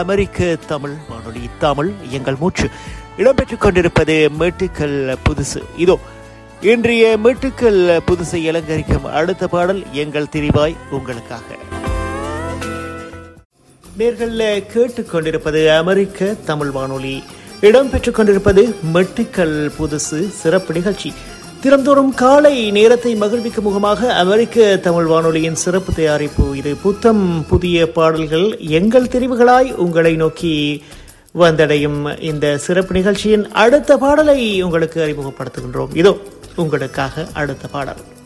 அமெரிக்க தமிழ் வானொலி தமிழ் எங்கள் மூச்சு இடம்பெற்றுக் கொண்டிருப்பது மெட்டுக்கள் புதுசு. இதோ இன்றைய மெட்டுக்கள் புதுசை அலங்கரிக்கும் அடுத்த பாடல் எங்கள் தெரிவாய் உங்களுக்காக. நேர்கள் கேட்டுக்கொண்டிருப்பது அமெரிக்க தமிழ் வானொலி இடம்பெற்றுக் கொண்டிருப்பது மெட்டுக்கள் புதுசு சிறப்பு நிகழ்ச்சி. தினந்தோறும் காலை நேரத்தை மகிழ்விக்கும் முகமாக அமெரிக்க தமிழ் வானொலியின் சிறப்பு தயாரிப்பு இது. புத்தம் புதிய பாடல்கள் எங்கள் தெரிவுகளாய் உங்களை நோக்கி வந்தடையும் இந்த சிறப்பு நிகழ்ச்சியின் அடுத்த பாடலை உங்களுக்கு அறிமுகப்படுத்துகின்றோம். இதோ உங்களுக்காக அடுத்த பாடல்.